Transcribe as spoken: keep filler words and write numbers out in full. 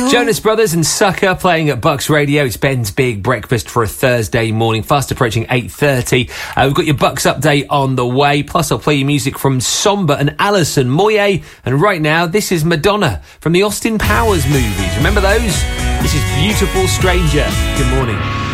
Jonas Brothers and Sucker playing at Bucks Radio. It's Ben's Big Breakfast for a Thursday morning, fast approaching eight thirty. Uh, we've got your Bucks update on the way, plus I'll play you music from Somber and Alison Moyet. And right now, this is Madonna from the Austin Powers movies. Remember those? This is Beautiful Stranger. Good morning.